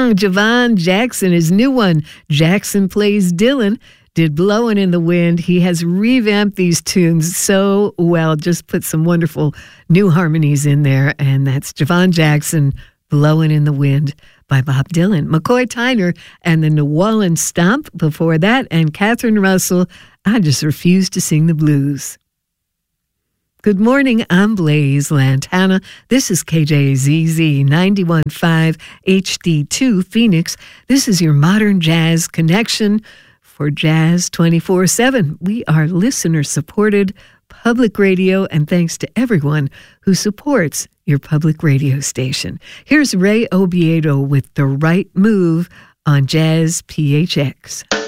Javon Jackson, his new one, Jackson Plays Dylan, did Blowin' in the Wind. He has revamped these tunes so well, just put some wonderful new harmonies in there, and that's Javon Jackson, Blowin' in the Wind by Bob Dylan. McCoy Tyner and the New Orleans Stomp before that, and Catherine Russell, I Just Refuse to Sing the Blues. Good morning, I'm Blaze Lantana. This is KJZZ 91.5 HD2 Phoenix. This is your modern jazz connection for Jazz 24/7. We are listener-supported public radio, and thanks to everyone who supports your public radio station. Here's Ray Obiedo with The Right Move on Jazz PHX.